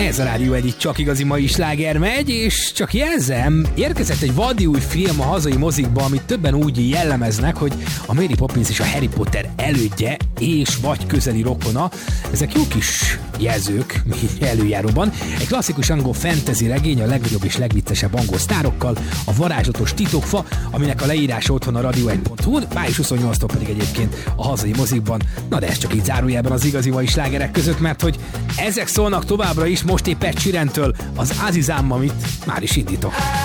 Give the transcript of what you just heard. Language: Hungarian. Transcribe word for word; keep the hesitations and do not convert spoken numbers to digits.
Ez a Rádió egyik csak igazi mai sláger megy, és csak jelzem, érkezett egy vadi új film a hazai mozikba, amit többen úgy jellemeznek, hogy a Mary Poppins és a Harry Potter elődje és vagy közeli rokona. Ezek jó kis jelzők előjáróban. Egy klasszikus angol fantasy regény a legnagyobb és legviccesebb angol sztárokkal, a varázslatos titokfa, aminek a leírása otthon a radio egy pont hu, május huszonnyolcadikától pedig egyébként a hazai mozikban. Na de ez csak így zárójelben az igazi mai slágerek között, mert hogy ezek szólnak továbbra is, most épp egy Sheerantől az Azizám, amit már is indítok.